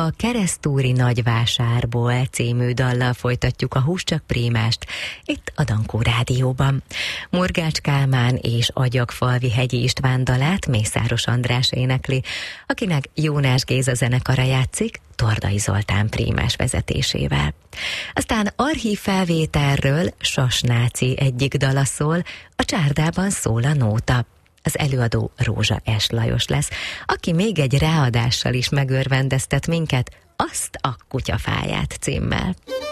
A Keresztúri Nagyvásárból című dallal folytatjuk a Hús csak Prémást itt a Dankó Rádióban. Morgács Kálmán és Agyagfalvi Hegyi István dalát Mészáros András énekli, akinek Jónás Géza zenekara játszik, Tordai Zoltán prímás vezetésével. Aztán archív felvételről Sasnáci egyik dala szól, a csárdában szól a nóta. Az előadó Rózsa S. Lajos lesz, aki még egy ráadással is megörvendeztet minket, azt a Kutyafáját címmel.